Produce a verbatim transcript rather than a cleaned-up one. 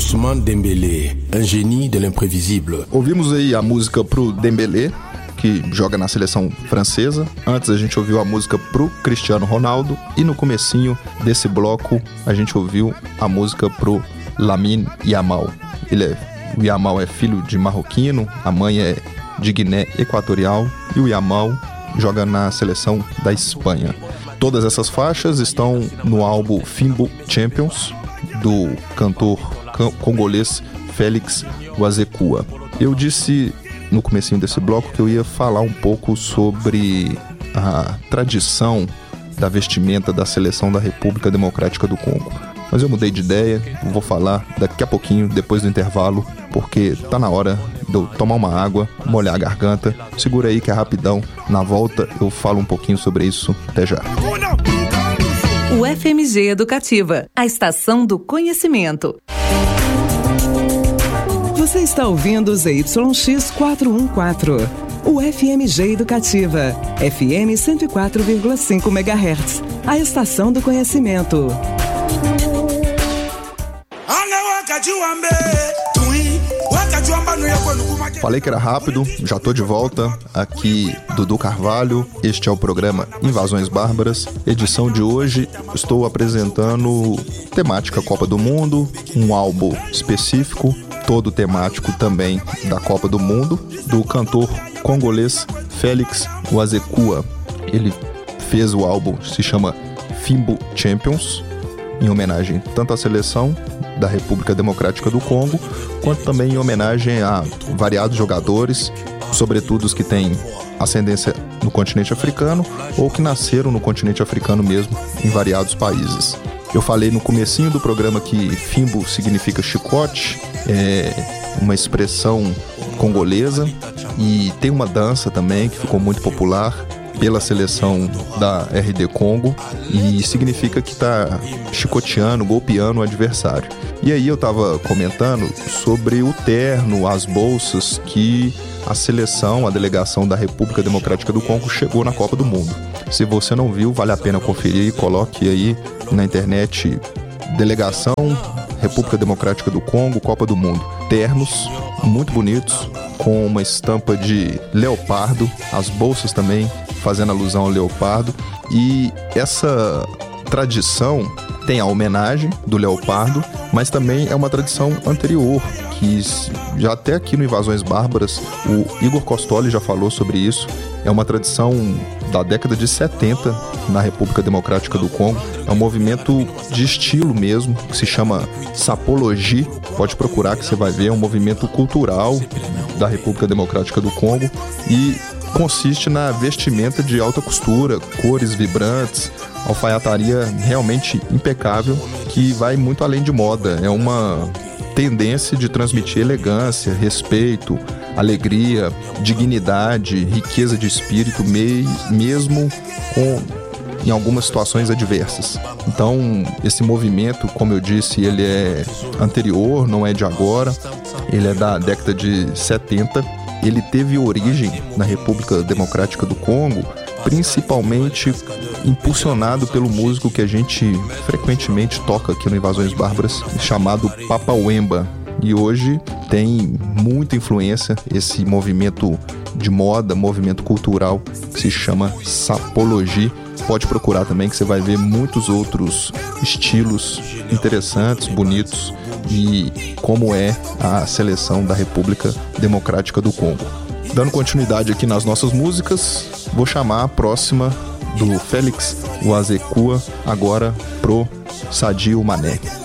Ousmane Dembélé, un génie de l'imprévisible. Ouvimos aí a música pro Dembélé, que joga na seleção francesa. Antes a gente ouviu a música pro Cristiano Ronaldo. E no comecinho desse bloco a gente ouviu a música pro Lamine Yamal. Ele é, o Yamal é filho de marroquino, a mãe é de Guiné Equatorial e o Yamal joga na seleção da Espanha. Todas essas faixas estão no álbum Fimbo Champions, do cantor congolês Félix Wazekua. Eu disse no comecinho desse bloco que eu ia falar um pouco sobre a tradição da vestimenta da seleção da República Democrática do Congo. Mas eu mudei de ideia, vou falar daqui a pouquinho, depois do intervalo, porque tá na hora de eu tomar uma água, molhar a garganta. Segura aí que é rapidão. Na volta eu falo um pouquinho sobre isso. Até já. O F M G Educativa, a estação do conhecimento. Você está ouvindo o Z Y X quatrocentos e quatorze. O F M G Educativa, F M cento e quatro vírgula cinco megahertz, a estação do conhecimento. Falei que era rápido, já tô de volta. Aqui, Dudu Carvalho. Este é o programa Invasões Bárbaras. Edição de hoje, estou apresentando temática Copa do Mundo, um álbum específico, todo temático também da Copa do Mundo, do cantor congolês Félix Wazekua. Ele fez o álbum, se chama Fimbo Champions, em homenagem tanto à seleção da República Democrática do Congo, quanto também em homenagem a variados jogadores, sobretudo os que têm ascendência no continente africano ou que nasceram no continente africano mesmo, em variados países. Eu falei no comecinho do programa que Fimbo significa chicote, é uma expressão congolesa, e tem uma dança também que ficou muito popular pela seleção da R D Congo e significa que está chicoteando, golpeando o adversário. E aí eu estava comentando sobre o terno, as bolsas que a seleção, a delegação da República Democrática do Congo chegou na Copa do Mundo. Se você não viu, vale a pena conferir, coloque aí na internet delegação República Democrática do Congo, Copa do Mundo. Ternos muito bonitos, com uma estampa de leopardo, as bolsas também fazendo alusão ao leopardo. E essa tradição tem a homenagem do leopardo, mas também é uma tradição anterior, que já até aqui no Invasões Bárbaras, o Igor Costoli já falou sobre isso. É uma tradição da década de setenta na República Democrática do Congo. É um movimento de estilo mesmo, que se chama Sapologie. Pode procurar que você vai ver, é um movimento cultural da República Democrática do Congo e consiste na vestimenta de alta costura, cores vibrantes, alfaiataria realmente impecável, que vai muito além de moda. É uma tendência de transmitir elegância, respeito, alegria, dignidade, riqueza de espírito, mesmo com, em algumas situações adversas. Então, esse movimento, como eu disse, ele é anterior, não é de agora, ele é da década de setenta. Ele teve origem na República Democrática do Congo, principalmente impulsionado pelo músico que a gente frequentemente toca aqui no Invasões Bárbaras, chamado Papa Wemba. E hoje tem muita influência esse movimento de moda, movimento cultural, que se chama Sapologie. Pode procurar também que você vai ver muitos outros estilos interessantes, bonitos, e como é a seleção da República Democrática do Congo. Dando continuidade aqui nas nossas músicas, vou chamar a próxima do Félix Wazekua, agora pro Sadio Mané.